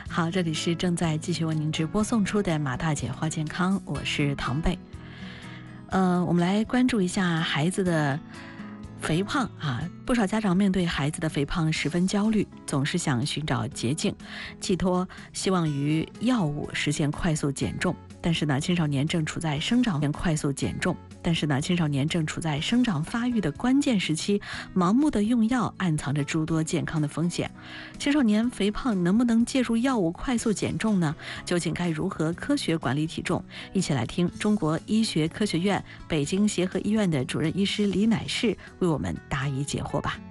好，这里是正在继续为您直播送出的马大姐话健康，我是唐贝。我们来关注一下孩子的肥胖啊，不少家长面对孩子的肥胖十分焦虑，总是想寻找捷径，寄托希望于药物实现快速减重。但是呢，青少年正处在生长发育的关键时期，盲目的用药暗藏着诸多健康的风险。青少年肥胖能不能借助药物快速减重呢？究竟该如何科学管理体重？一起来听中国医学科学院北京协和医院的主任医师李乃士为我们答疑解惑吧。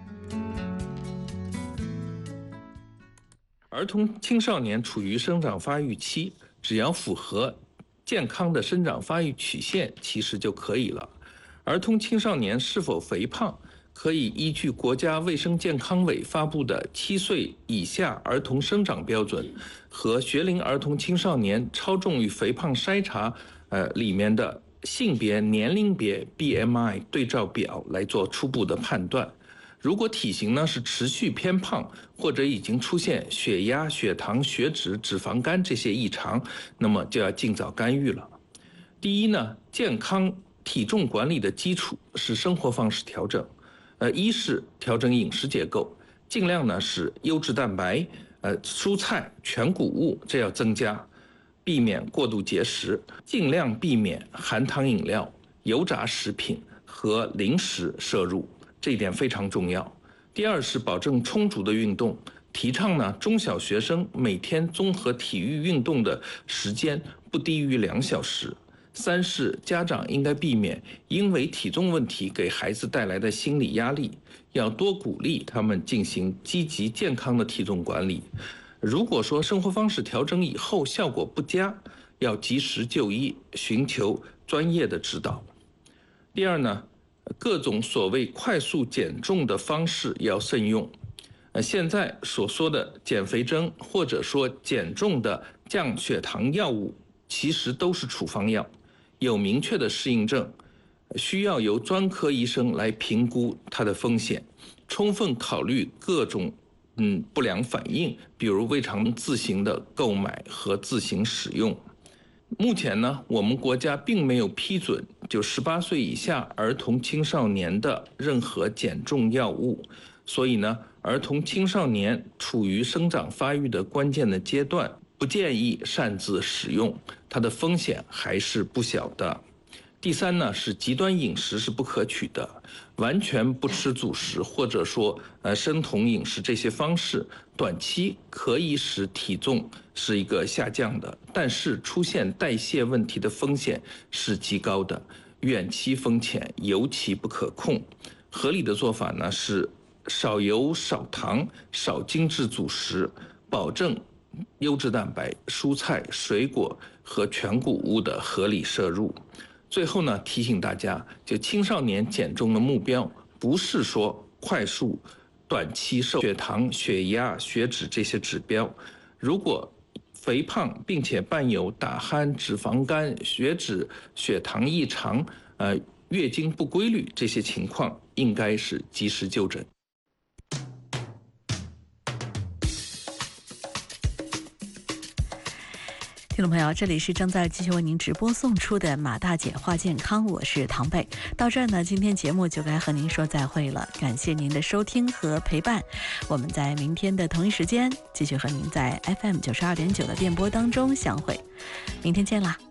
儿童青少年处于生长发育期，只要符合健康的生长发育曲线其实就可以了。儿童青少年是否肥胖，可以依据国家卫生健康委发布的7岁以下儿童生长标准和学龄儿童青少年超重与肥胖筛查里面的性别年龄别 BMI 对照表来做初步的判断。如果体型呢是持续偏胖，或者已经出现血压、血糖、血脂、脂肪肝这些异常，那么就要尽早干预了。第一呢，健康体重管理的基础是生活方式调整。一是调整饮食结构，尽量呢是优质蛋白、蔬菜、全谷物这要增加，避免过度节食，尽量避免含糖饮料、油炸食品和零食摄入。这一点非常重要。第二是保证充足的运动，提倡呢中小学生每天综合体育运动的时间不低于2小时。三是家长应该避免因为体重问题给孩子带来的心理压力，要多鼓励他们进行积极健康的体重管理。如果说生活方式调整以后效果不佳，要及时就医，寻求专业的指导。第二呢，各种所谓快速减重的方式要慎用。现在所说的减肥针或者说减重的降血糖药物，其实都是处方药，有明确的适应症，需要由专科医生来评估它的风险，充分考虑各种不良反应，比如胃肠自行的购买和自行使用。目前呢，我们国家并没有批准就18岁以下儿童青少年的任何减重药物，所以呢，儿童青少年处于生长发育的关键的阶段，不建议擅自使用，它的风险还是不小的。第三呢，是极端饮食是不可取的，完全不吃主食或者说生酮饮食这些方式，短期可以使体重是一个下降的，但是出现代谢问题的风险是极高的，远期风险尤其不可控。合理的做法呢是少油少糖少精致主食，保证优质蛋白、蔬菜、水果和全谷物的合理摄入。最后呢，提醒大家，就青少年减重的目标不是说快速短期瘦血糖、血压、血脂这些指标。如果肥胖并且伴有打鼾、脂肪肝、血脂、血糖异常、月经不规律这些情况，应该是及时就诊。 听众朋友，这里是正在继续为您直播送出的马大姐话健康，我是唐贝。到这儿呢，今天节目就该和您说再会了，感谢您的收听和陪伴。我们在明天的同一时间继续和您在 FM92.9的电波当中相会，明天见啦。